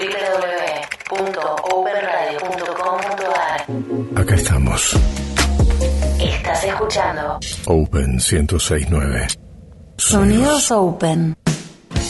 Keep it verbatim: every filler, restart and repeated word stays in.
w w w punto open radio punto com punto a r. Acá estamos. Estás escuchando Open ciento seis punto nueve. Sonidos Open.